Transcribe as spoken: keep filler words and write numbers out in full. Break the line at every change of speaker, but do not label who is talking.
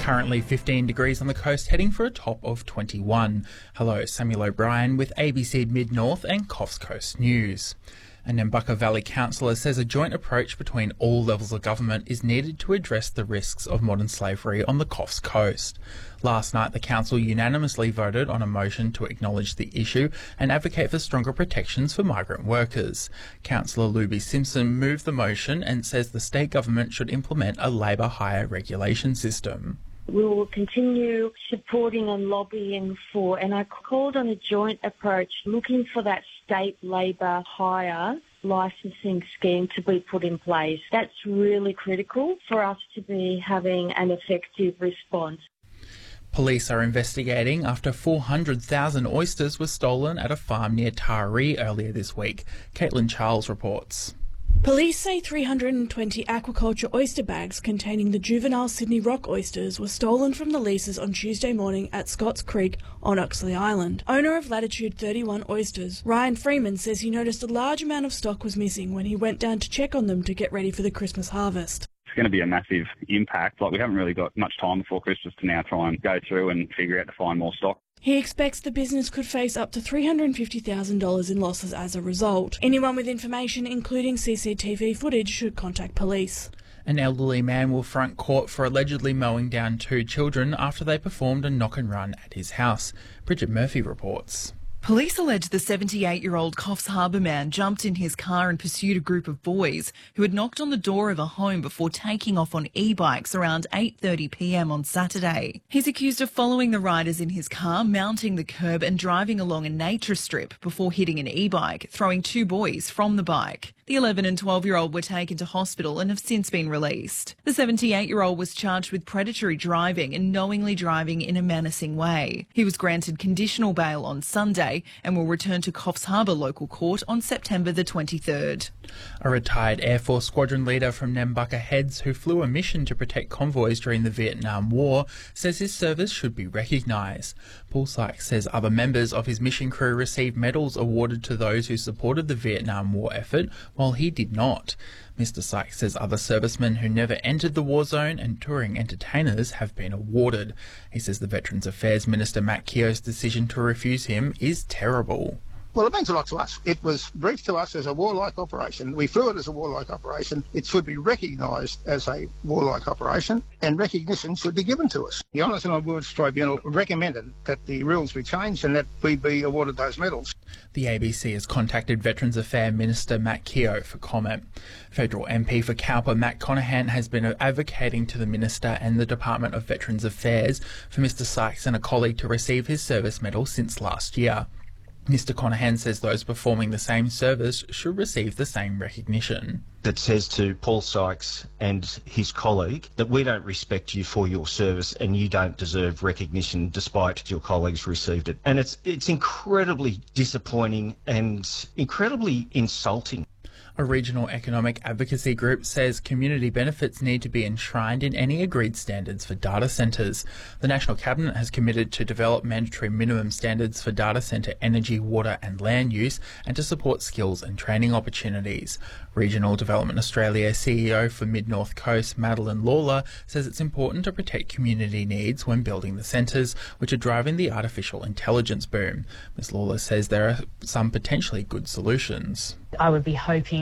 Currently fifteen degrees on the coast, heading for a top of twenty-one. Hello, Samuel O'Brien with A B C Mid-North and Coffs Coast News. A Nambucca Valley councillor says a joint approach between all levels of government is needed to address the risks of modern slavery on the Coffs Coast. Last night, the council unanimously voted on a motion to acknowledge the issue and advocate for stronger protections for migrant workers. Councillor Luby Simpson moved the motion and says the state government should implement a labour hire regulation system.
We will continue supporting and lobbying for, and I called on a joint approach looking for that state labour hire licensing scheme to be put in place. That's really critical for us to be having an effective response.
Police are investigating after four hundred thousand oysters were stolen at a farm near Taree earlier this week. Caitlin Charles reports.
Police say three hundred twenty aquaculture oyster bags containing the juvenile Sydney rock oysters were stolen from the leases on Tuesday morning at Scotts Creek on Oxley Island. Owner of Latitude thirty-one Oysters, Ryan Freeman, says he noticed a large amount of stock was missing when he went down to check on them to get ready for the Christmas harvest.
It's going to be a massive impact. Like, we haven't really got much time before Christmas to now try and go through and figure out to find more stock.
He expects the business could face up to three hundred fifty thousand dollars in losses as a result. Anyone with information, including C C T V footage, should contact police.
An elderly man will front court for allegedly mowing down two children after they performed a knock and run at his house. Bridget Murphy reports.
Police allege the seventy-eight-year-old Coffs Harbour man jumped in his car and pursued a group of boys who had knocked on the door of a home before taking off on e-bikes around eight thirty p m on Saturday. He's accused of following the riders in his car, mounting the curb and driving along a nature strip before hitting an e-bike, throwing two boys from the bike. The eleven and twelve-year-old were taken to hospital and have since been released. The seventy-eight-year-old was charged with predatory driving and knowingly driving in a menacing way. He was granted conditional bail on Sunday and will return to Coffs Harbour Local Court on September the twenty-third.
A retired Air Force squadron leader from Nambucca Heads who flew a mission to protect convoys during the Vietnam War says his service should be recognised. Paul Sykes says other members of his mission crew received medals awarded to those who supported the Vietnam War effort, while he did not. Mister Sykes says other servicemen who never entered the war zone and touring entertainers have been awarded. He says the Veterans Affairs Minister Matt Keogh's decision to refuse him is terrible.
Well, it means a lot to us. It was briefed to us as a warlike operation. We flew it as a warlike operation. It should be recognised as a warlike operation, and recognition should be given to us. The Honours and Awards Tribunal recommended that the rules be changed and that we be awarded those medals.
The A B C has contacted Veterans Affairs Minister Matt Keogh for comment. Federal M P for Cowper Matt Conahan has been advocating to the Minister and the Department of Veterans Affairs for Mister Sykes and a colleague to receive his service medal since last year. Mister Conahan says those performing the same service should receive the same recognition.
That says to Paul Sykes and his colleague that we don't respect you for your service and you don't deserve recognition despite your colleagues received it. And it's it's incredibly disappointing and incredibly insulting.
A regional economic advocacy group says community benefits need to be enshrined in any agreed standards for data centres. The National Cabinet has committed to develop mandatory minimum standards for data centre energy, water and land use and to support skills and training opportunities. Regional Development Australia C E O for Mid-North Coast, Madeline Lawler, says it's important to protect community needs when building the centres, which are driving the artificial intelligence boom. Miz Lawler says there are some potentially good solutions.
I would be hoping